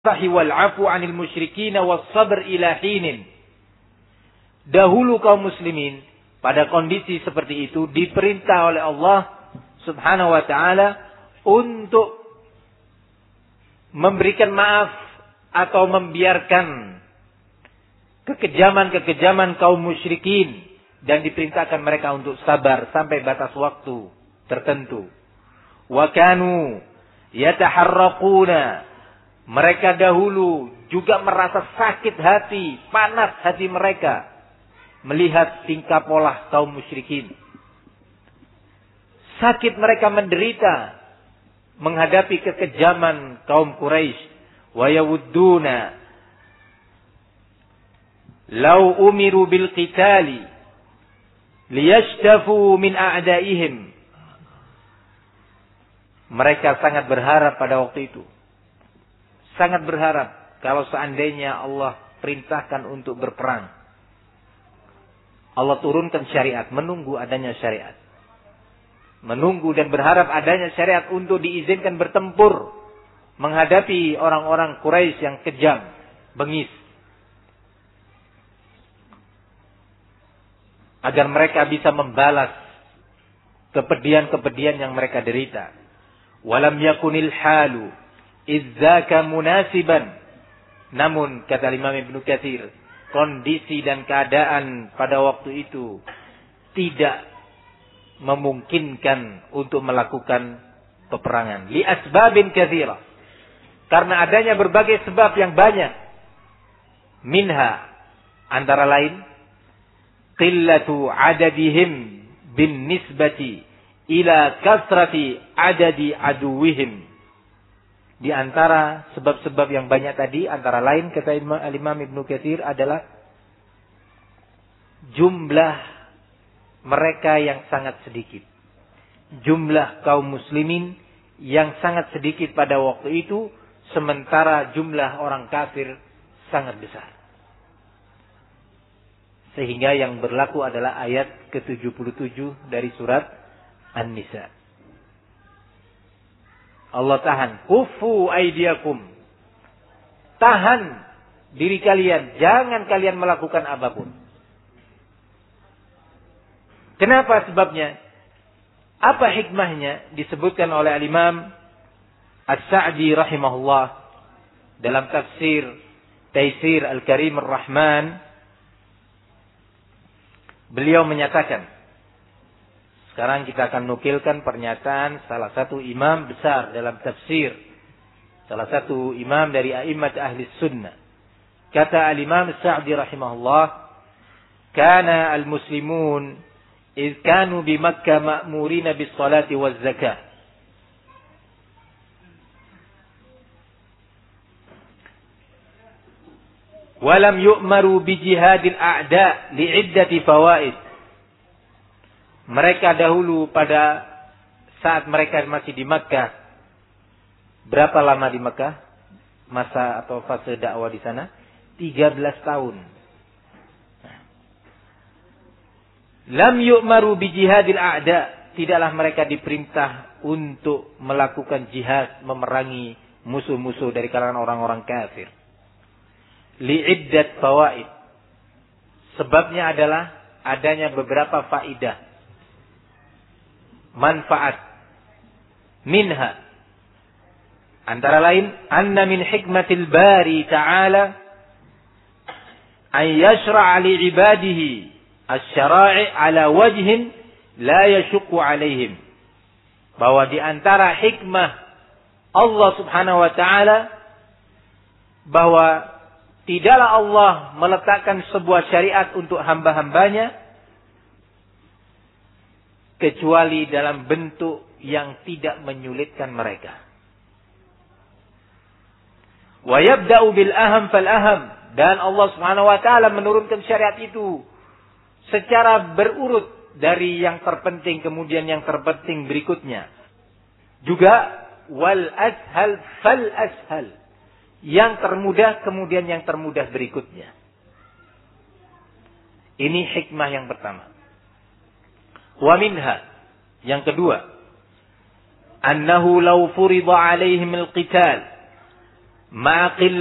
wal 'afu 'anil musyrikin was sabr ila hinin. Dahulu kaum muslimin pada kondisi seperti itu diperintah oleh Allah Subhanahu wa taala untuk memberikan maaf atau membiarkan kekejaman-kekejaman kaum musyrikin dan diperintahkan mereka untuk sabar sampai batas waktu tertentu. Wa kanu yataharraquna, mereka dahulu juga merasa sakit hati, panas hati mereka melihat tingkah pola kaum musyrikin. Sakit mereka menderita menghadapi kekejaman kaum Quraisy. Wa yawudduna law umiru bil qitali liyashtafu min a'daihim. Mereka sangat berharap pada waktu itu. Sangat berharap kalau seandainya Allah perintahkan untuk berperang. Allah turunkan syariat, menunggu adanya syariat. Menunggu dan berharap adanya syariat untuk diizinkan bertempur menghadapi orang-orang Quraisy yang kejam, bengis. Agar mereka bisa membalas kepedihan-kepedihan yang mereka derita. Walam yakunil halu idzaka munasiban. Namun kata Imam Ibnu Katsir, kondisi dan keadaan pada waktu itu tidak memungkinkan untuk melakukan peperangan. Li asbabin katsira. Karena adanya berbagai sebab yang banyak. Minha, antara lain qillatu adadihim bin nisbati ila kasrati adadi aduwihim. Di antara sebab-sebab yang banyak tadi, antara lain kata Imam Ibnu Katsir adalah jumlah mereka yang sangat sedikit. Jumlah kaum muslimin yang sangat sedikit pada waktu itu, sementara jumlah orang kafir sangat besar. Sehingga yang berlaku adalah ayat ke-77 dari surat An-Nisa. Allah tahan, kufu aidiakum. Tahan diri kalian, jangan kalian melakukan apapun. Kenapa sebabnya? Apa hikmahnya? Disebutkan oleh Al-Imam As-Sa'di rahimahullah dalam tafsir Taisir Al-Karim Ar-Rahman. Beliau menyatakan, sekarang kita akan nukilkan pernyataan salah satu imam besar dalam tafsir. Salah satu imam dari a'immat ahli sunnah. Kata al-Imam As-Sa'di rahimahullah, kana al-muslimun idh kanu bi Makkah ma'murina bis salati waz zakah. Walam yu'maru bi jihadil a'da li'iddati fawaid. Mereka dahulu pada saat mereka masih di Makkah. Berapa lama di Makkah? Masa atau fase dakwah di sana? 13 tahun. Lam yu'maru bi jihadil a'da. Tidaklah mereka diperintah untuk melakukan jihad, memerangi musuh-musuh dari kalangan orang-orang kafir. Li'iddat fawaid. Sebabnya adalah adanya beberapa faidah, manfaat. Minha, antara lain, anna min hikmatil bari ta'ala an yashra'a li ibadihi asy-syara'i' ala wajhin la yashukku alaihim. Bahwa di antara hikmah Allah Subhanahu wa ta'ala, bahwa tidaklah Allah meletakkan sebuah syariat untuk hamba-hambanya kecuali dalam bentuk yang tidak menyulitkan mereka. Wa yabda'u bil aham fal aham. Dan Allah Subhanahu wa taala menurunkan syariat itu secara berurut dari yang terpenting kemudian yang terpenting berikutnya. Juga wal ashal fal ashal. Yang termudah kemudian yang termudah berikutnya. Ini hikmah yang pertama. Wa minha, yang kedua, annahu law furida alaihim al-qital ma'aqil